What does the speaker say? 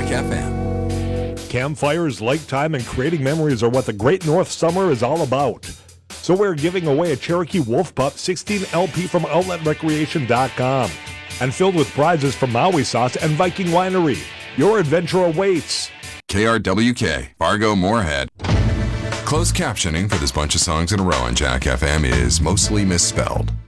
Jack FM. Campfires, lake time, and creating memories are what the Great North Summer is all about. So we're giving away a Cherokee Wolf Pup 16 LP from OutletRecreation.com and filled with prizes from Maui Sauce and Viking Winery. Your adventure awaits. KRWK, Fargo Moorhead. Closed captioning for this bunch of songs in a row on Jack FM is mostly misspelled.